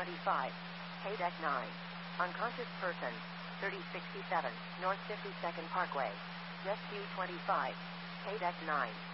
25. Deck 9. Unconscious person. 3067, North 52nd Parkway. Rescue 25. Deck 9.